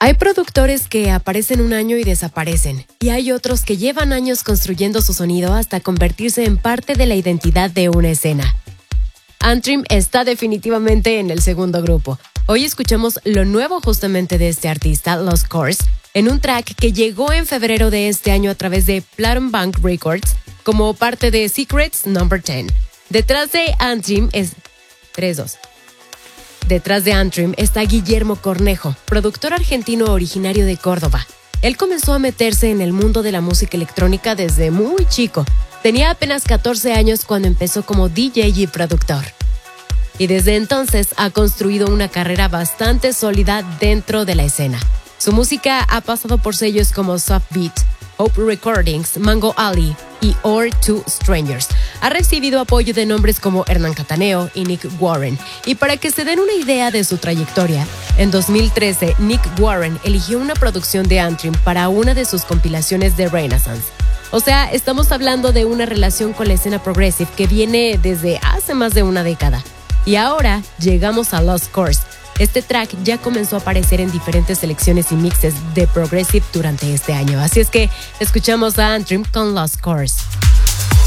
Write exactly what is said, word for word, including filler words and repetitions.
Hay productores que aparecen un año y desaparecen, y hay otros que llevan años construyendo su sonido hasta convertirse en parte de la identidad de una escena. Antrim está definitivamente en el segundo grupo. Hoy escuchamos lo nuevo justamente de este artista, Lost Course, en un track que llegó en febrero de este año a través de Platinum Bank Records como parte de Secrets Number diez. Detrás de Antrim es... tres dos. Detrás de Antrim está Guillermo Cornejo, productor argentino originario de Córdoba. Él comenzó a meterse en el mundo de la música electrónica desde muy chico. Tenía apenas catorce años cuando empezó como D J y productor. Y desde entonces ha construido una carrera bastante sólida dentro de la escena. Su música ha pasado por sellos como Soft Beat, Hope Recordings, Mango Alley y Or to Strangers. Ha recibido apoyo de nombres como Hernán Cataneo y Nick Warren. Y para que se den una idea de su trayectoria, en dos mil trece Nick Warren eligió una producción de Antrim para una de sus compilaciones de Renaissance. O sea, estamos hablando de una relación con la escena progressive que viene desde hace más de una década. Y ahora llegamos a Lost Course. Este track ya comenzó a aparecer en diferentes selecciones y mixes de Progressive durante este año. Así es que escuchamos a Antrim con Lost Course.